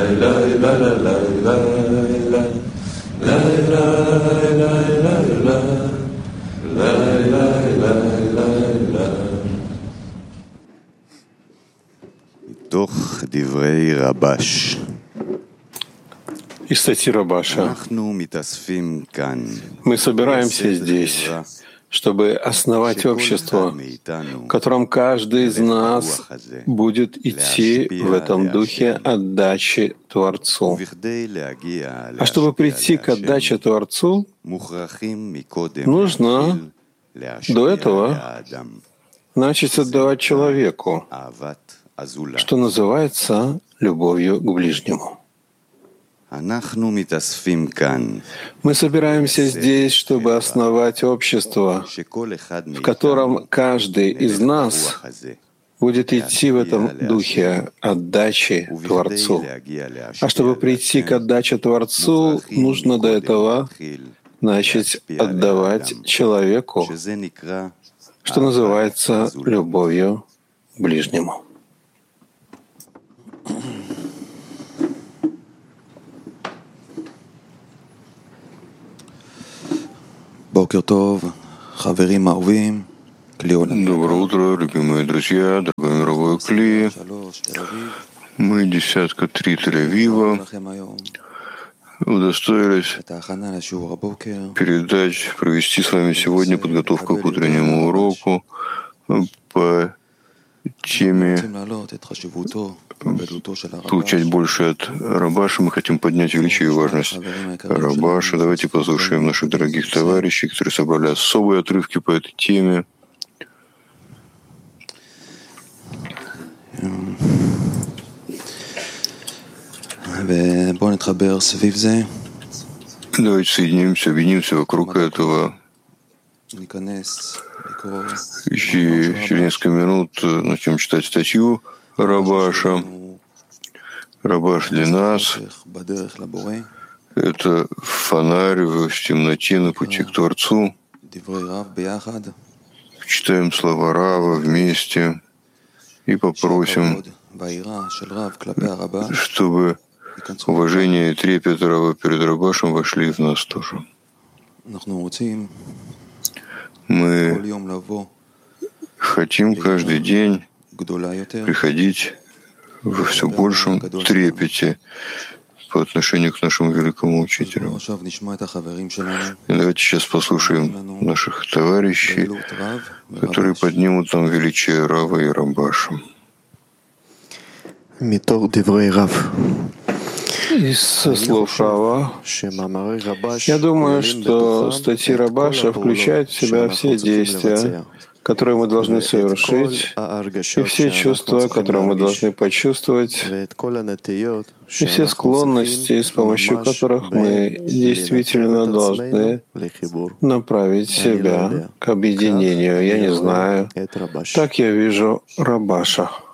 Из статьи Рабаша. Мы собираемся здесь, чтобы основать общество, в котором каждый из нас будет идти в этом духе отдачи Творцу. А чтобы прийти к отдаче Творцу, нужно до этого начать отдавать человеку, что называется любовью к ближнему. Мы собираемся здесь, чтобы основать общество, в котором каждый из нас будет идти в этом духе отдачи Творцу. А чтобы прийти к отдаче Творцу, нужно до этого начать отдавать человеку, что называется любовью к ближнему. Доброе утро, любимые друзья, дорогой мировой Кли. Мы 10-3 Тель-Авива удостоились провести с вами сегодня подготовку к утреннему уроку по теме получать больше от Рабаша. Мы хотим поднять величие и важность Рабаша. Давайте послушаем наших дорогих товарищей, которые собрали особые отрывки по этой теме. Давайте соединимся, объединимся вокруг этого. И через несколько минут начнем читать статью Рабаша. Рабаш для нас — это фонарь в темноте на пути к Творцу. Читаем слова Рава вместе и попросим, чтобы уважение и трепет Рава перед Рабашем вошли в нас тоже. Мы хотим каждый день приходить во все большем трепете по отношению к нашему великому учителю. И давайте сейчас послушаем наших товарищей, которые поднимут нам величие Рава и Рабаша. Из слов Рава, я думаю, что статьи Рабаша включают в себя все действия, которые мы должны совершить, и все чувства, которые мы должны почувствовать, и все склонности, с помощью которых мы действительно должны направить себя к объединению. Я не знаю. Так я вижу Рабаша.